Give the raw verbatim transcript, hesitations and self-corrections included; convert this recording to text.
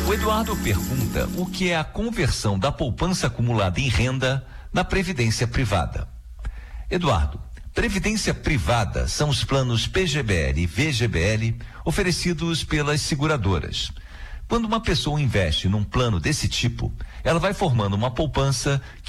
O Eduardo pergunta o que é a conversão da poupança acumulada em renda na previdência privada. Eduardo, previdência privada são os planos P G B L e V G B L oferecidos pelas seguradoras. Quando uma pessoa investe num plano desse tipo, ela vai formando uma poupança que